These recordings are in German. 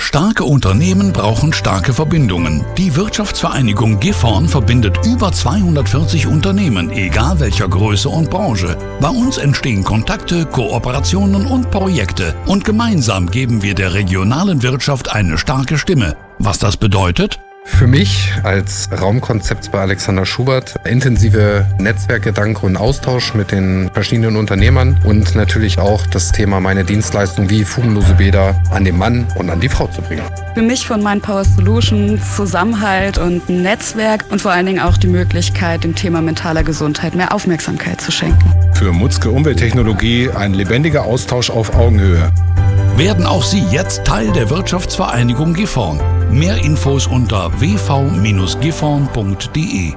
Starke Unternehmen brauchen starke Verbindungen. Die Wirtschaftsvereinigung Gifhorn verbindet über 240 Unternehmen, egal welcher Größe und Branche. Bei uns entstehen Kontakte, Kooperationen und Projekte. Und gemeinsam geben wir der regionalen Wirtschaft eine starke Stimme. Was das bedeutet? Für mich als Raumkonzept bei Alexander Schubert intensive Netzwerkgedanke und Austausch mit den verschiedenen Unternehmern und natürlich auch das Thema meine Dienstleistung wie fugenlose Bäder an den Mann und an die Frau zu bringen. Für mich von Mindpower Solutions Zusammenhalt und ein Netzwerk und vor allen Dingen auch die Möglichkeit, dem Thema mentaler Gesundheit mehr Aufmerksamkeit zu schenken. Für Mutzke Umwelttechnologie ein lebendiger Austausch auf Augenhöhe. Werden auch Sie jetzt Teil der Wirtschaftsvereinigung Gifhorn. Mehr Infos unter wv-gifhorn.de.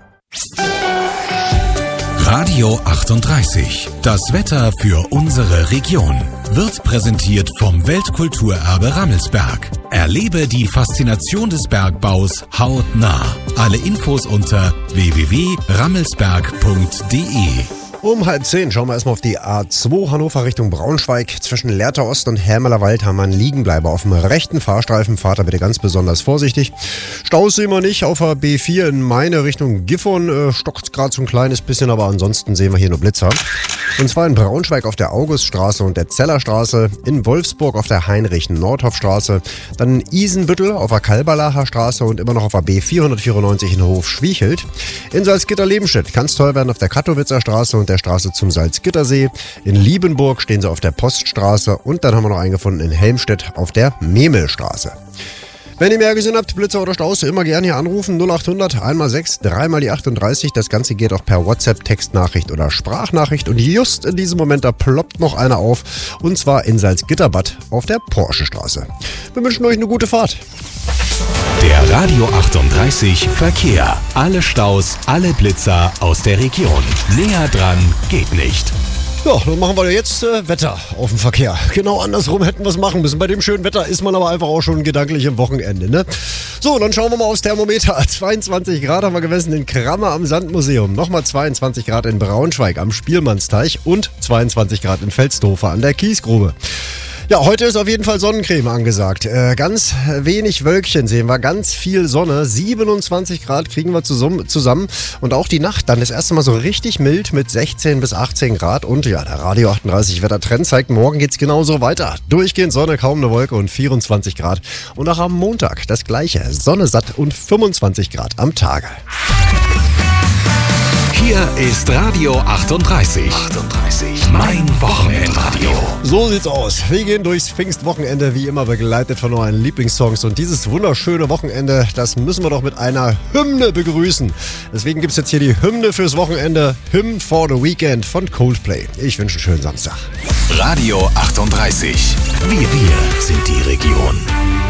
Radio 38. Das Wetter für unsere Region wird präsentiert vom Weltkulturerbe Rammelsberg. Erlebe die Faszination des Bergbaus hautnah. Alle Infos unter www.rammelsberg.de. Um 9:30 schauen wir erstmal auf die A2 Hannover Richtung Braunschweig. Zwischen Lehrter Ost und Hermelerwald haben wir einen Liegenbleiber auf dem rechten Fahrstreifen. Fahrt da bitte ganz besonders vorsichtig. Staus sehen wir nicht. Auf der B4 in Meine Richtung Gifhorn stockt gerade so ein kleines bisschen, aber ansonsten sehen wir hier nur Blitzer. Und zwar in Braunschweig auf der Auguststraße und der Zellerstraße, in Wolfsburg auf der Heinrich-Nordhoff-Straße, dann in Isenbüttel auf der Kalberlacher Straße und immer noch auf der B494 in Hof-Schwiechelt. In Salzgitter-Lebenstedt kann es toll werden auf der Katowitzer Straße und der Straße zum Salzgittersee. In Liebenburg stehen sie auf der Poststraße und dann haben wir noch einen gefunden in Helmstedt auf der Memelstraße. Wenn ihr mehr gesehen habt, Blitzer oder Staus, immer gerne hier anrufen. 0800 1x6 3x die 38. Das Ganze geht auch per WhatsApp, Textnachricht oder Sprachnachricht. Und just in diesem Moment, da ploppt noch einer auf. Und zwar in Salzgitterbad auf der Porsche-Straße. Wir wünschen euch eine gute Fahrt. Der Radio 38 Verkehr. Alle Staus, alle Blitzer aus der Region. Näher dran geht nicht. Ja, dann machen wir jetzt Wetter auf dem Verkehr. Genau andersrum hätten wir es machen müssen. Bei dem schönen Wetter ist man aber einfach auch schon gedanklich im Wochenende, ne? So, dann schauen wir mal aufs Thermometer. 22 Grad haben wir gemessen in Kramme am Sandmuseum. Nochmal 22 Grad in Braunschweig am Spielmannsteich und 22 Grad in Velsthofer an der Kiesgrube. Ja, heute ist auf jeden Fall Sonnencreme angesagt. Ganz wenig Wölkchen sehen wir, ganz viel Sonne. 27 Grad kriegen wir zusammen. Und auch die Nacht dann das erste Mal so richtig mild mit 16 bis 18 Grad. Und ja, der Radio 38 Wettertrend zeigt, morgen geht's genauso weiter. Durchgehend Sonne, kaum eine Wolke und 24 Grad. Und auch am Montag das gleiche. Sonne satt und 25 Grad am Tage. Hier ist Radio 38. Mein Wochenendradio. So sieht's aus. Wir gehen durchs Pfingstwochenende, wie immer begleitet von euren Lieblingssongs. Und dieses wunderschöne Wochenende, das müssen wir doch mit einer Hymne begrüßen. Deswegen gibt's jetzt hier die Hymne fürs Wochenende. Hymn for the Weekend von Coldplay. Ich wünsche einen schönen Samstag. Radio 38. Wir sind die Region.